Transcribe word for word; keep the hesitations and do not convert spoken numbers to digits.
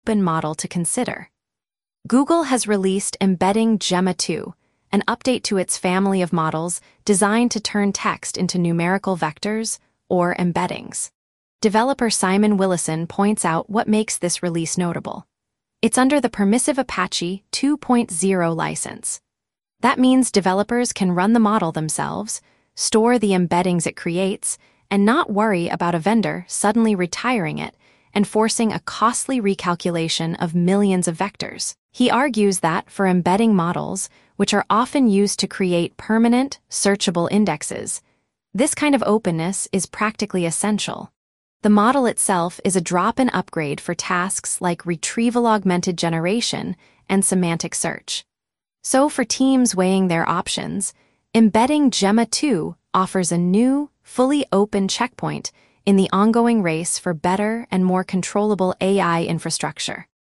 open model to consider. Google has released Embedding Gemma two, an update to its family of models designed to turn text into numerical vectors, or embeddings. Developer Simon Willison points out what makes this release notable. It's under the permissive Apache two point oh license. That means developers can run the model themselves, store the embeddings it creates, and not worry about a vendor suddenly retiring it and forcing a costly recalculation of millions of vectors. He argues that for embedding models, which are often used to create permanent, searchable indexes, this kind of openness is practically essential. The model itself is a drop-in upgrade for tasks like retrieval-augmented generation and semantic search. So for teams weighing their options, Embedding Gemma two offers a new, fully open checkpoint in the ongoing race for better and more controllable A I infrastructure.